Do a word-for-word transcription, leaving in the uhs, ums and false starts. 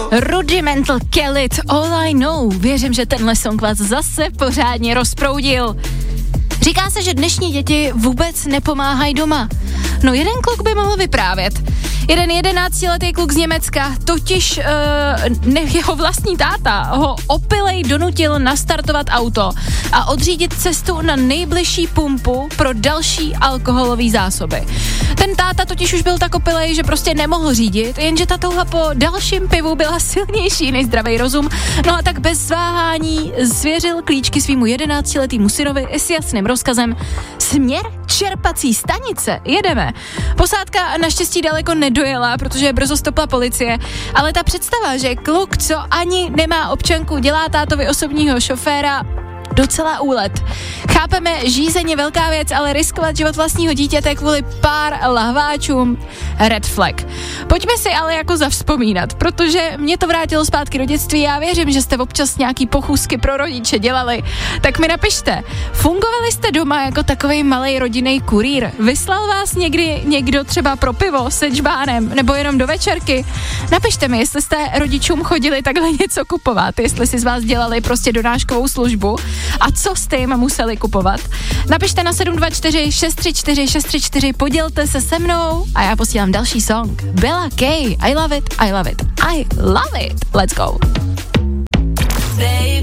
Rudimental Kellit, All I Know. Věřím, že tenhle song vás zase pořádně rozproudil. Říká se, že dnešní děti vůbec nepomáhají doma. No jeden kluk by mohl vyprávět. Jeden jedenáctiletý kluk z Německa, totiž uh, ne, jeho vlastní táta ho opilej donutil nastartovat auto a odřídit cestu na nejbližší pumpu pro další alkoholové zásoby. Ten táta totiž už byl tak opilej, že prostě nemohl řídit, jenže ta touha po dalším pivu byla silnější než zdravý rozum. No a tak bez zváhání svěřil klíčky svýmu jedenáctiletýmu synovi s jasným rozkazem: směr čerpací stanice, jedeme. Posádka naštěstí daleko nedojela, protože brzo stopla policie, ale ta představa, že kluk, co ani nemá občanku, dělá tátovi osobního šoféra, docela úlet. Chápeme, žízeň je velká věc, ale riskovat život vlastního dítěte kvůli pár lahváčům, red flag. Pojďme si ale jako zavzpomínat, protože mě to vrátilo zpátky do dětství. Já věřím, že jste občas nějaký pochůzky pro rodiče dělali. Tak mi napište, fungovali jste doma jako takovej malej rodinný kurýr? Vyslal vás někdy někdo třeba pro pivo se džbánem nebo jenom do večerky? Napište mi, jestli jste rodičům chodili takhle něco kupovat, jestli si z vás dělali prostě donáškovou službu a co jste jim museli kupovat. Napište na sedm dva čtyři šest tři čtyři šest tři čtyři, podělte se se mnou a já posílám další song. Bella K, I love it, I love it, I love it. Let's go. Baby.